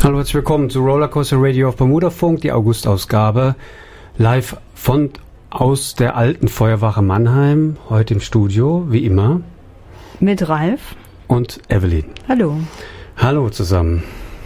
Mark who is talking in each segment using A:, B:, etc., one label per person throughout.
A: Hallo, herzlich willkommen zu Rollercoaster Radio auf Bermudafunk, die August-Ausgabe, live aus der alten Feuerwache Mannheim, heute im Studio, wie immer.
B: Mit Ralf.
A: Und Evelyn.
B: Hallo.
A: Hallo zusammen.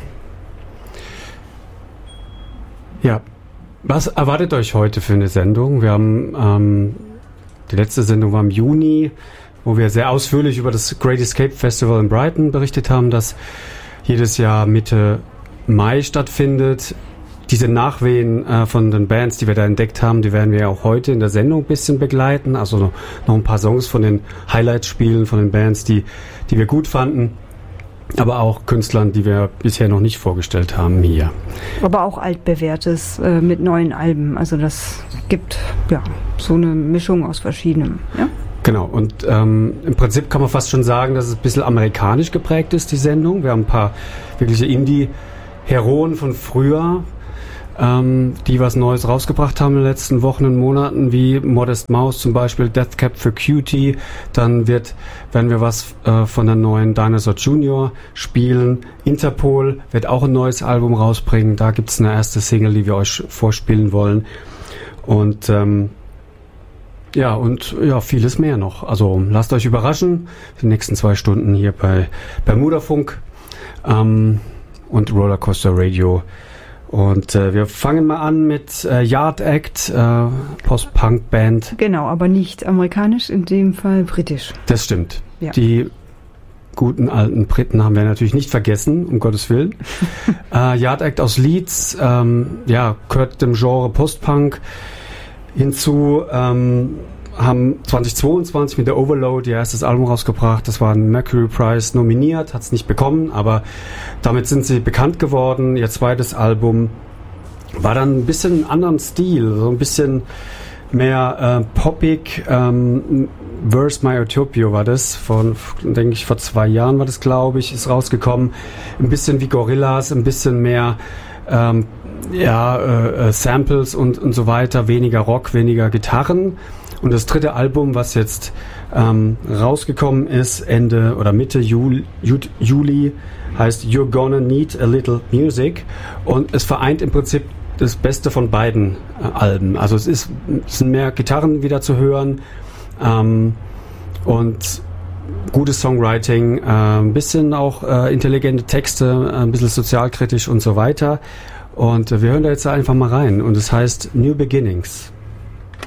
A: Ja, was erwartet euch heute für eine Sendung? Wir haben, die letzte Sendung war im Juni, wo wir sehr ausführlich über das Great Escape Festival in Brighton berichtet haben, das jedes Jahr Mitte Mai stattfindet. Diese Nachwehen von den Bands, die wir da entdeckt haben, die werden wir auch heute in der Sendung ein bisschen begleiten. Also noch ein paar Songs von den Highlights spielen, von den Bands, die wir gut fanden. Aber auch Künstlern, die wir bisher noch nicht vorgestellt haben hier.
B: Aber auch altbewährtes mit neuen Alben. Also das gibt ja so eine Mischung aus verschiedenem. Ja?
A: Genau, und im Prinzip kann man fast schon sagen, dass es ein bisschen amerikanisch geprägt ist, die Sendung. Wir haben ein paar wirkliche Indie-Heroen von früher, die was Neues rausgebracht haben in den letzten Wochen und Monaten, wie Modest Mouse zum Beispiel, Death Cab for Cutie. Dann werden wir was von der neuen Dinosaur Jr. spielen. Interpol wird auch ein neues Album rausbringen. Da gibt es eine erste Single, die wir euch vorspielen wollen. Und vieles mehr noch. Also lasst euch überraschen. Die nächsten 2 Stunden hier bei Bermudafunk und Rollercoaster Radio. Und wir fangen mal an mit Yard Act, Post-Punk-Band.
B: Genau, aber nicht amerikanisch, in dem Fall britisch.
A: Das stimmt.
B: Ja.
A: Die guten alten Briten haben wir natürlich nicht vergessen, um Gottes Willen. Yard Act aus Leeds, gehört dem Genre Post-Punk hinzu, haben 2022 mit der Overload ihr erstes Album rausgebracht. Das war ein Mercury Prize nominiert, hat es nicht bekommen, aber damit sind sie bekannt geworden. Ihr zweites Album war dann ein bisschen einen anderen Stil, so ein bisschen mehr poppig. Where's My Utopia war das, vor 2 Jahren war das, glaube ich, ist rausgekommen. Ein bisschen wie Gorillaz, ein bisschen mehr Samples und so weiter, weniger Rock, weniger Gitarren. Und das dritte Album, was jetzt rausgekommen ist, Ende oder Mitte Juli, heißt You're Gonna Need a Little Music. Und es vereint im Prinzip das Beste von beiden Alben. Also es sind mehr Gitarren wieder zu hören und gutes Songwriting, ein bisschen auch intelligente Texte, ein bisschen sozialkritisch und so weiter. Und wir hören da jetzt einfach mal rein. Und es heißt New Beginnings.